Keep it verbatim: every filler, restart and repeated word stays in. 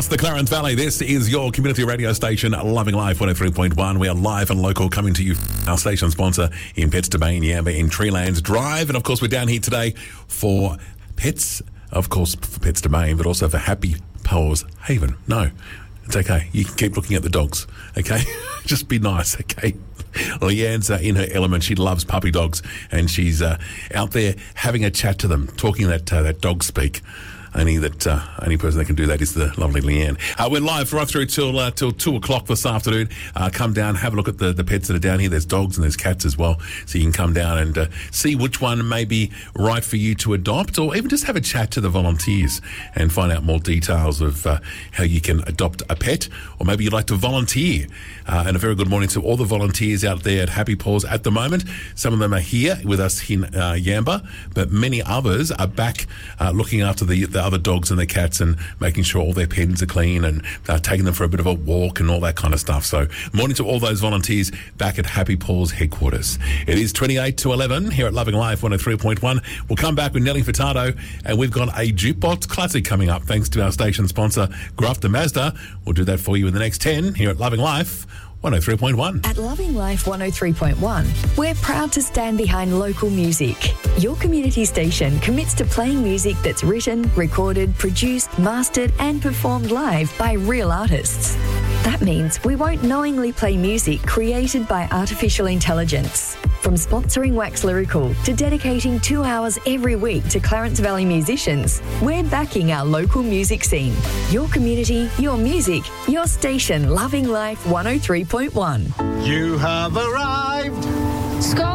It's the Clarence Valley. This is your community radio station, Loving Life one oh three point one. We are live and local, coming to you, our station sponsor in Pets Domain, Yamba in Treelands Drive. And of course, we're down here today for Pets, of course, for Pets Domain, but also for Happy Paws Haven. No, it's okay. You can keep looking at the dogs, okay? Just be nice, okay? Leanne's uh, in her element. She loves puppy dogs, and she's uh, out there having a chat to them, talking that uh, that dog speak. Only that uh, only person that can do that is the lovely Leanne. Uh, we're live right through till uh, till two o'clock this afternoon. Uh, come down, have a look at the, the pets that are down here. There's dogs and there's cats as well, so you can come down and uh, see which one may be right for you to adopt, or even just have a chat to the volunteers and find out more details of uh, how you can adopt a pet, or maybe you'd like to volunteer. Uh, and a very good morning to all the volunteers out there at Happy Paws at the moment. Some of them are here with us in uh, Yamba, but many others are back uh, looking after the, the other dogs and the cats and making sure all their pens are clean and uh, taking them for a bit of a walk and all that kind of stuff. So morning to all those volunteers back at Happy Paws headquarters. It is twenty-eight to eleven here at Loving Life one oh three point one. We'll come back with Nelly Furtado, and we've got a Jukebox Classic coming up thanks to our station sponsor, Grafton Mazda. We'll do that for you in the next ten here at Loving Life one oh three point one. At Loving Life one oh three point one, we're proud to stand behind local music. Your community station commits to playing music that's written, recorded, produced, mastered and performed live by real artists. That means we won't knowingly play music created by artificial intelligence. From sponsoring Wax Lyrical to dedicating two hours every week to Clarence Valley musicians, we're backing our local music scene. Your community, your music, your station, Loving Life one oh three point one. You have arrived. Scott.